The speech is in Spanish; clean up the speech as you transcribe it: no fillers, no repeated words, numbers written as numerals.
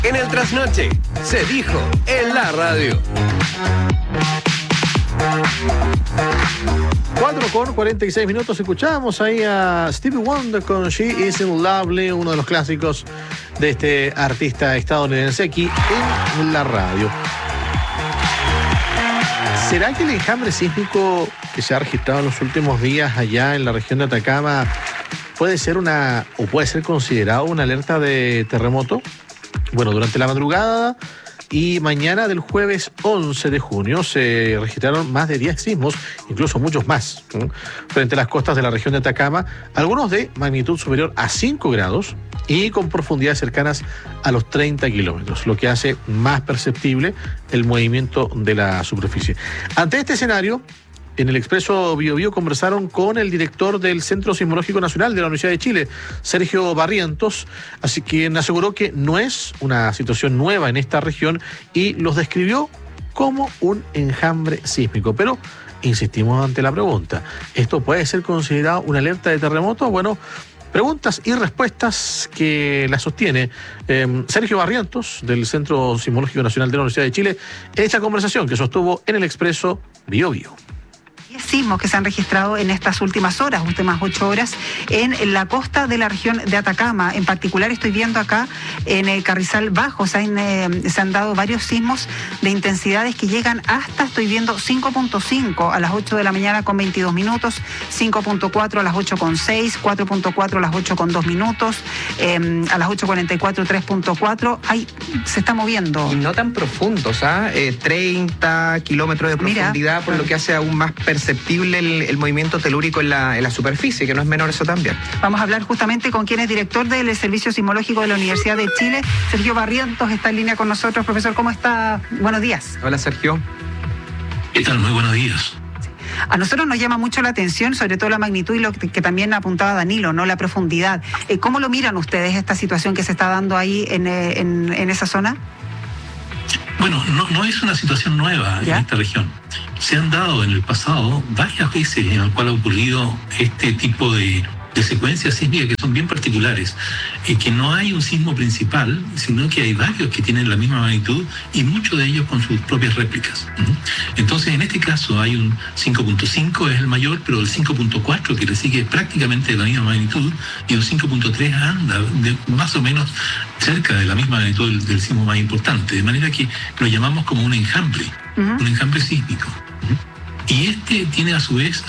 En el trasnoche, se dijo en la radio. 4:46, escuchábamos ahí a Stevie Wonder con She Isn't Lovely, uno de los clásicos de este artista estadounidense aquí en la radio. ¿Será que el enjambre sísmico que se ha registrado en los últimos días allá en la región de Atacama puede ser considerado una alerta de terremoto? Bueno, durante la madrugada y mañana del jueves 11 de junio se registraron más de 10 sismos, incluso muchos más, frente a las costas de la región de Atacama, algunos de magnitud superior a 5 grados y con profundidades cercanas a los 30 kilómetros, lo que hace más perceptible el movimiento de la superficie. Ante este escenario, en el Expreso Biobío conversaron con el director del Centro Sismológico Nacional de la Universidad de Chile, Sergio Barrientos, así que aseguró que no es una situación nueva en esta región y los describió como un enjambre sísmico. Pero insistimos ante la pregunta, ¿esto puede ser considerado una alerta de terremoto? Bueno, preguntas y respuestas que la sostiene Sergio Barrientos del Centro Sismológico Nacional de la Universidad de Chile en esta conversación que sostuvo en el Expreso Biobío. Sismos que se han registrado en estas últimas 8 horas en la costa de la región de Atacama. En particular estoy viendo acá en el Carrizal Bajo se han dado varios sismos de intensidades que llegan hasta, estoy viendo 5.5 a las 8 de la mañana con 22 minutos, 5.4 a las 8.6, 4.4 a las 8.2 minutos, a las 8.44 3.4, ahí se está moviendo. Y no tan profundos, 30 kilómetros de profundidad, por lo que hace aún más perceptible el movimiento telúrico en la superficie, que no es menor eso también. Vamos a hablar justamente con quien es director del Servicio Sismológico de la Universidad de Chile, Sergio Barrientos, está en línea con nosotros. Profesor, ¿cómo está? Buenos días. Hola, Sergio. ¿Qué tal? Muy buenos días. A nosotros nos llama mucho la atención, sobre todo la magnitud y lo que también apuntaba Danilo, ¿no? La profundidad. ¿Cómo lo miran ustedes esta situación que se está dando ahí en esa zona? Bueno, no es una situación nueva en esta región. Se han dado en el pasado varias veces en el cual ha ocurrido este tipo de secuencias sísmicas que son bien particulares, que no hay un sismo principal, sino que hay varios que tienen la misma magnitud y muchos de ellos con sus propias réplicas. Entonces, en este caso hay un 5.5 es el mayor, pero el 5.4 que le sigue prácticamente de la misma magnitud y un 5.3 anda más o menos cerca de la misma magnitud del sismo más importante, de manera que lo llamamos como un enjambre sísmico. Y este tiene a su vez